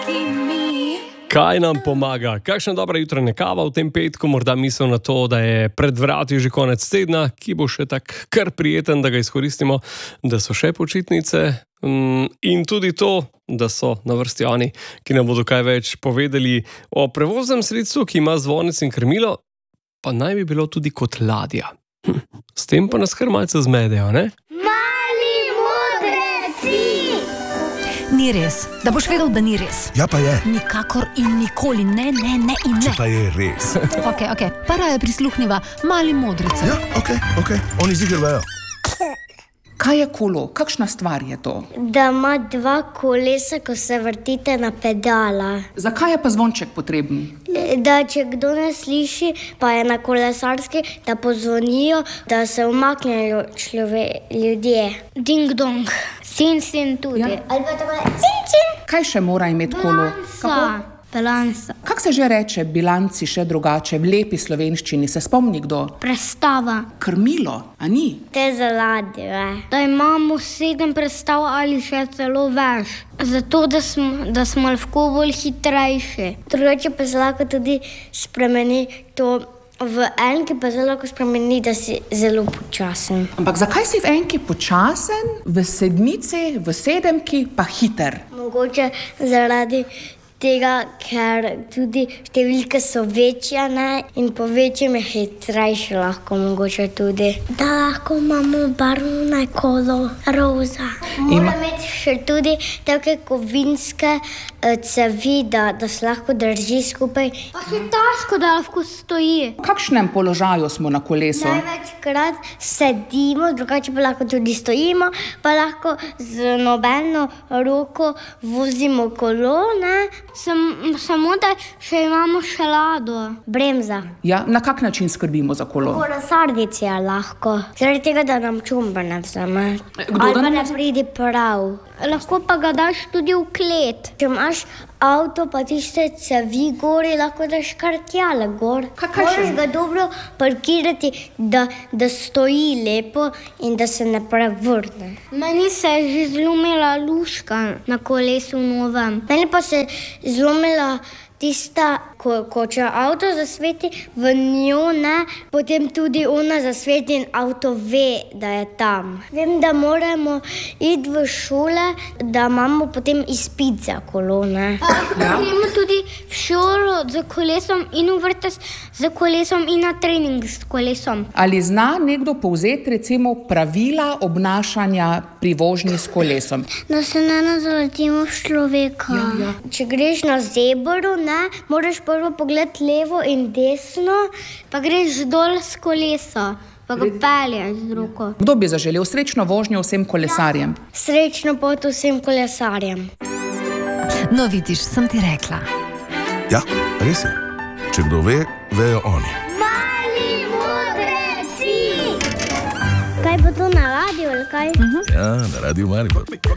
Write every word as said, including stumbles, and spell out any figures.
Kaj nam pomaga? Kakšna dobra jutranja kava v tem petku, morda misel na to, da je pred vrati že konec tedna, ki bo še tak kar prijeten, da ga izkoristimo, da so še počitnice in tudi to, da so na vrsti oni, ki nam bodo kaj več povedali o prevoznem sredstvu, ki ima zvonec in krmilo, pa naj bi bilo tudi kot ladja. Hm, s tem pa nas kar malce zmedejo, ne? Ni res. Da boš vedel, da ni res. Ja, pa je. Nikakor in nikoli. Ne, ne, ne in ne. Če pa je res. Ok, ok. Para je prisluhniva mali modrici. Ja, ok, ok. Oni ziger vejo. Kaj je kolo? Kakšna stvar je to? Da ima dva kolesa, ko se vrtite na pedala. Zakaj je pa zvonček potreben? Da če kdo ne sliši, pa je na kolesarski, da pozvonijo, da se umaknejo člove, ljudje. Ding dong. Sin, sin tudi. Ja. Ali pa tako da, cin, cin. Kaj še mora imeti kolo? Balansa. Balansa. Kako se že reče bilanci še drugače v lepi slovenščini? Se spomni kdo? Prestava. Krmilo, a ni? Te za ladje. Da imamo sedem prestav ali še celo več. Zato, da smo, da smo lahko bolj hitrejši. Drugače pa se lahko tudi spremeni to v enki, pa se lahko spremeni, da si zelo počasen. Ampak zakaj si v enki počasen, v sedmici, v sedemki pa hiter? Mogoče zaradi tega, ker tudi številke so večje, ne? In po večjem je hitrejše lahko mogoče tudi. Da lahko imamo barvno kolo, roza. Mora imeti še tudi take kovinske uh, cevi, da, da se lahko drži skupaj. Pa je težko, da lahko stoji. V kakšnem položaju smo na kolesu? Največkrat sedimo, drugače pa lahko tudi stojimo, pa lahko z nobeno roko vozimo kolo, ne? Sam, samo da še imamo še lado. Bremza. Ja, na kak način skrbimo za kolo? Kolesarnici je lahko. Zaradi tega, da nam čumba ne vzame. Kdo Ali da pa nam ne vzame? pridi prav. Lahko pa ga daš tudi v klet. Če imaš avto, pa tiste cevi gori, lahko daš kar tjale gor. Kaj- kaj še? Moraš ga dobro parkirati, da, da stoji lepo in da se ne prevrne. Meni se je že zlomila luška na kolesu novem. Meni pa se je zlomila tista, ko, ko če avto zasveti, v njo ne, potem tudi ona zasveti in avto ve, da je tam. Vem, da moramo iti v šole, da imamo potem izpit za kolo, ne. Ja. Gremo tudi v šolo z kolesom in v vrtec z kolesom in na trening s kolesom. Ali zna nekdo povzeti recimo pravila obnašanja pri vožnji s kolesom? Da se ne nazaletimo v človeka. Ja, ja. Če greš na zebro, ne, moraš prvo pogledati levo in desno, pa greš dol s kolesa, pa ga pelješ z roko. Kdo bi zaželel srečno vožnjo vsem kolesarjem? Srečno pot vsem kolesarjem. No, vidiš, sem ti rekla. Ja, res je. Če kdo ve, vejo oni. Mali modreci! Kaj bo to na radiju ali kaj? Ja, na radiju Maribor.